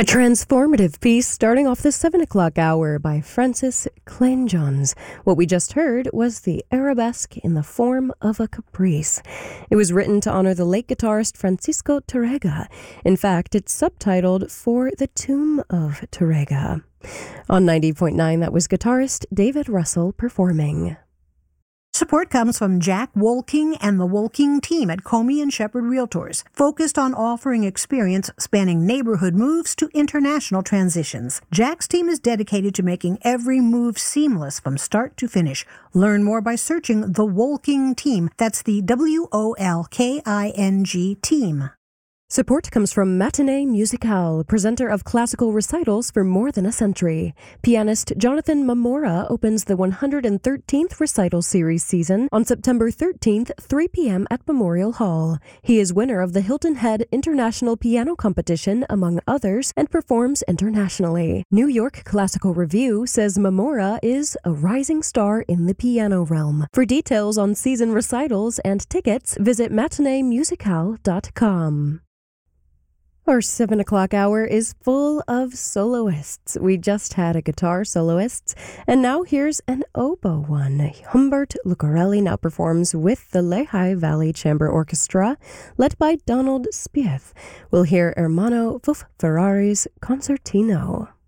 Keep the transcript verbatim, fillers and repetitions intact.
A transformative piece starting off the seven o'clock hour by Francis Klein-Johns. What we just heard was the Arabesque in the Form of a Caprice. It was written to honor the late guitarist Francisco Tárrega. In fact, it's subtitled For the Tomb of Tárrega. On ninety point nine, that was guitarist David Russell performing. Support comes from Jack Wolking and the Wolking team at Comey and Shepherd Realtors, focused on offering experience spanning neighborhood moves to international transitions. Jack's team is dedicated to making every move seamless from start to finish. Learn more by searching the Wolking team. That's the W O L K I N G team. Support comes from Matinee Musicale, presenter of classical recitals for more than a century. Pianist Jonathan Mamora opens the one hundred thirteenth recital series season on September thirteenth, three p.m. at Memorial Hall. He is winner of the Hilton Head International Piano Competition, among others, and performs internationally. New York Classical Review says Mamora is a rising star in the piano realm. For details on season recitals and tickets, visit matinee musicale dot com. Our seven o'clock hour is full of soloists. We just had a guitar soloist, and now here's an oboe one. Humbert Lucarelli now performs with the Lehigh Valley Chamber Orchestra, led by Donald Spieth. We'll hear Ermanno Fufferari's Concertino.